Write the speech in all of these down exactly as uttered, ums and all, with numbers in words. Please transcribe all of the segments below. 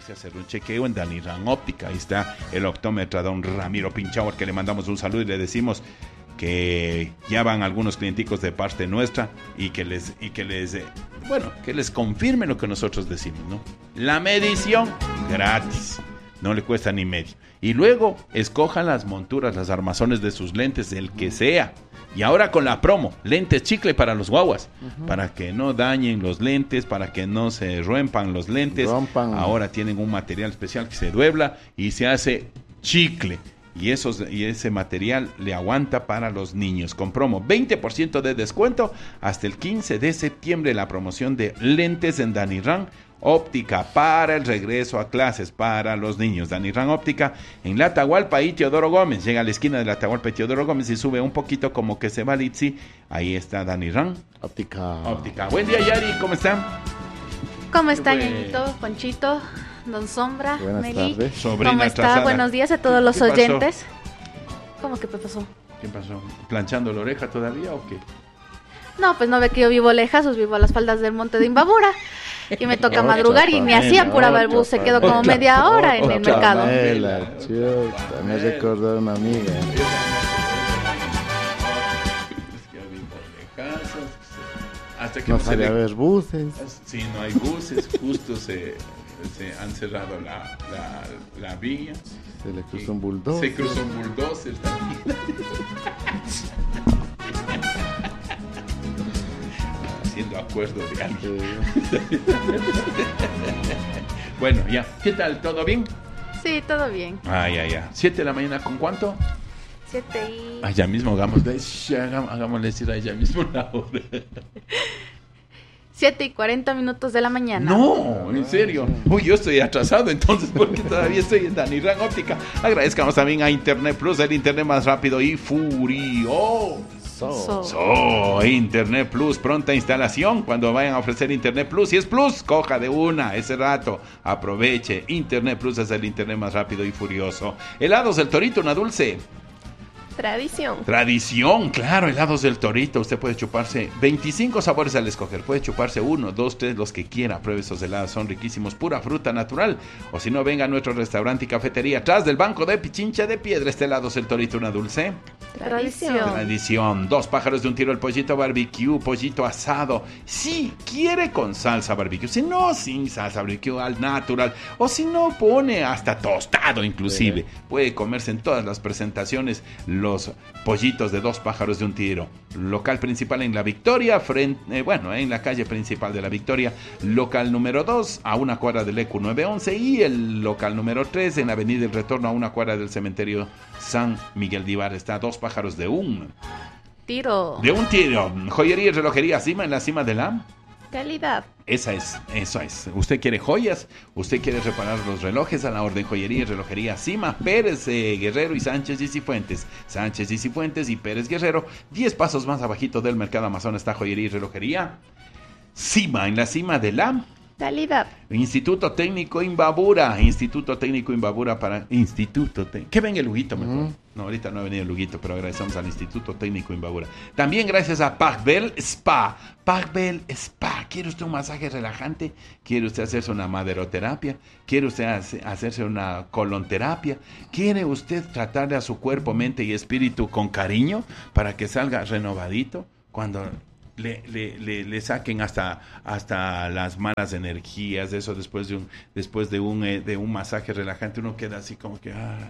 irse a hacer un chequeo en Daniran Óptica. Ahí está el optómetra don Ramiro Pinchauer, que le mandamos un saludo y le decimos que ya van algunos clienticos de parte nuestra y que les y que les eh, bueno, que les confirmen lo que nosotros decimos, ¿no? La medición gratis, no le cuesta ni medio. Y luego escojan las monturas, las armazones de sus lentes, el que sea. Y ahora con la promo, lentes chicle para los guaguas, uh-huh. para que no dañen los lentes, para que no se rompan los lentes. Rompan. Ahora tienen un material especial que se duebla y se hace chicle. Y, esos, y ese material le aguanta para los niños. Con promo, veinte por ciento de descuento hasta el quince de septiembre. La promoción de lentes en Daniran Óptica para el regreso a clases para los niños. Daniran Óptica en La Atahualpa y Teodoro Gómez. Llega a la esquina de La Atahualpa y Teodoro Gómez y sube un poquito como que se va a Litsi. Ahí está Daniran Óptica. Óptica. Buen día, Yari. ¿Cómo están? ¿Cómo están, Ñañito, Ponchito, Don Sombra, Buenas Meli? tardes. Sobrina ¿Cómo está? atrasada. Buenos días a todos los ¿Qué pasó? oyentes. ¿Cómo que qué pasó? ¿Qué pasó? ¿Planchando la oreja todavía o qué? No, pues no ve que yo vivo lejos, vivo a las faldas del monte de Imbabura. Y me toca Otra madrugar y ni así Pamela, apuraba el otra bus, se quedó Pamela. como media hora en el Otra mercado. Pamela, chuta, me recordó una amiga. Hasta que No no se sale le... a ver buses. Sí, no hay buses, justo se, se han cerrado la, la, la vía. Se le cruzó un bulldozer. Se cruzó un bulldozer también. Haciendo acuerdo de alguien. Sí. Bueno, ya. ¿Qué tal? ¿Todo bien? Sí, todo bien. Ah, ya, ya. ¿Siete de la mañana con cuánto? Siete y... Ah, ya mismo, hagámosle, hagam- hagámosle decir a ella mismo la hora. Siete y cuarenta minutos de la mañana. No, en serio. Uy, yo estoy atrasado entonces porque todavía estoy en Daniran Óptica. Agradezcamos también a Internet Plus, el internet más rápido y furioso. So. So, Internet Plus, pronta instalación. Cuando vayan a ofrecer Internet Plus, si es Plus, coja de una ese rato, aproveche. Internet Plus es el internet más rápido y furioso. Helados del Torito, una dulce Tradición. tradición, claro, helados del Torito. Usted puede chuparse veinticinco sabores al escoger. Puede chuparse uno, dos, tres, los que quiera. Pruebe esos helados, son riquísimos, pura fruta natural. O si no, venga a nuestro restaurante y cafetería atrás del banco de Pichincha de Piedra. Este helados del Torito, una dulce Tradición. tradición. Dos pájaros de un tiro, el pollito barbecue, pollito asado. Si quiere con salsa barbecue, si no, sin salsa barbecue, al natural. O si no, pone hasta tostado inclusive. Sí. Puede comerse en todas las presentaciones los pollitos de dos pájaros de un tiro. Local principal en La Victoria, frente, eh, bueno, en la calle principal de La Victoria. Local número dos, a una cuadra del E Q nueve once. Y el local número tres, en Avenida El Retorno, a una cuadra del cementerio San Miguel de Ibarra. Está a dos pájaros de un... Tiro. De un tiro. Joyería y relojería Cima, en la cima de la... Calidad. Esa es, eso es. Usted quiere joyas, usted quiere reparar los relojes, a la orden joyería y relojería Cima, Pérez eh, Guerrero y Sánchez y Cifuentes. Sánchez y Cifuentes y Pérez Guerrero. Diez pasos más abajito del Mercado Amazonas está joyería y relojería Cima, en la cima de la... Calidad. Instituto Técnico Imbabura. Instituto Técnico Imbabura para... Instituto Técnico... ¿Qué ven el Luguito mejor? Uh-huh. No, ahorita no ha venido el Luguito, pero agradecemos al Instituto Técnico Imbabura. También gracias a Pacbel Spa. Pacbel Spa. ¿Quiere usted un masaje relajante? ¿Quiere usted hacerse una maderoterapia? ¿Quiere usted hace, hacerse una colonterapia? ¿Quiere usted tratarle a su cuerpo, mente y espíritu con cariño para que salga renovadito? Cuando... Le, le, le, le saquen hasta hasta las malas energías, eso después de un después de un eh, de un masaje relajante uno queda así como que ay,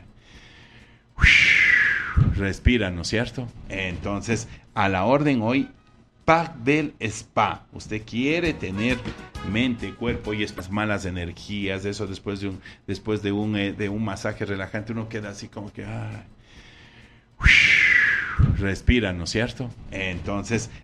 respira, ¿no es cierto? Entonces, a la orden hoy, Pacbel Spa. Usted quiere tener mente, cuerpo y estas malas energías, eso después de un después de un eh, de un masaje relajante uno queda así como que ay, respira, ¿no es cierto? Entonces,